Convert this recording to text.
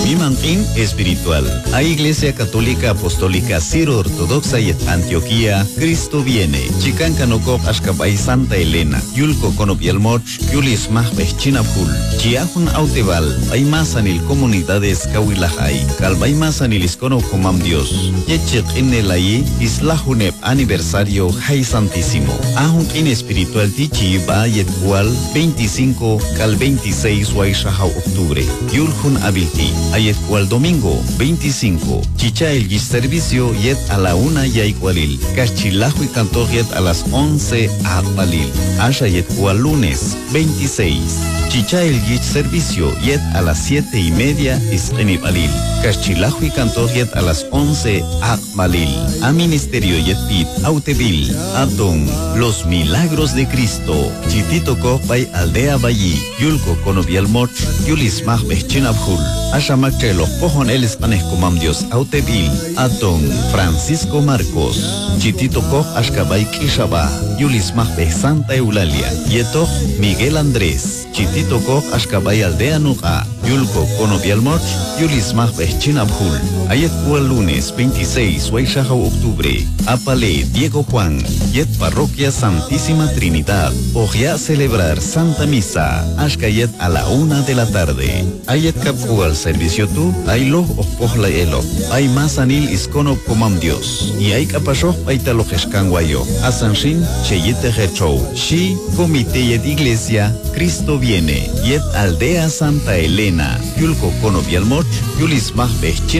Mimantin espiritual. A Iglesia Católica Apostólica Ciro Ortodoxa y Antioquía, Cristo viene. Chicancanocop Ashkabay Santa Elena. Yulco Conopialmoch, Yulis Mahbech Chinapul. Chiahun Auteval, Aymasanil Comunidades Kawilahai. Calbaymasanil Iskono Comam Dios. Yechik Innelayi, Islahunep Aniversario Hay Santísimo. Ahun in espiritual Tichi va Yetkual 25 cal 26 Waishaha octubre. Yulhun Abilti. Ayetkual domingo 25. Chicha el servicio yet a la 1 Yaikwalil. Cachilajo y cantor yet a las 11 Akbalil. Asha yetkual lunes 26. Chicha el servicio yet a las 7:30 Isqenibalil. Cachilajo y cantor yet a las 11 Akbalil. A ministerio yet pit Autevil. Adon los milagros de Cristo. Chitito Kopay aldea Bayi. Yulko Conovialmoch. Yulis Mahbech Chinabhul. Ashamache los cojon el Espanes comam Dios Autevil. Adon Francisco Marcos. Chitito Koch Ashkabay Kishaba. Yulis Mahbech Santa Eulalia. Yeto Miguel Andrés. Chitito Koch Ashkabay aldea Nuka. Yulko Conovialmoch. Yulis Mahbech Chinabhul. Ayetkual lunes 26 Waishaha octubre. Apale Diego Juan. Yet Parroquia Santísima Trinidad. Ojia celebrar Santa Misa. Ashkayet a la 1 de la tarde. Ayet Kapkual servicio tu. Aylo Okohla Elo. Ay Masanil Iskono Comam Dios. Y hay Kapasho Paitalo Heshkanguayo. Asanshin Cheyete Hechow. Shi Comité Yet Iglesia. Cristo viene. Yet Aldea Santa Elena. Yulko Conovialmoch. Yulis Mahbech